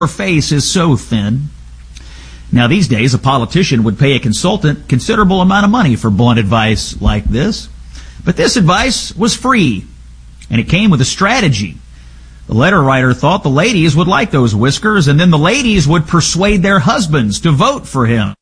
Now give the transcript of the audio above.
Her face is so thin. Now these days, a politician would pay a consultant considerable amount of money for blunt advice like this. But this advice was free, and it came with a strategy. The letter writer thought the ladies would like those whiskers, and then the ladies would persuade their husbands to vote for him.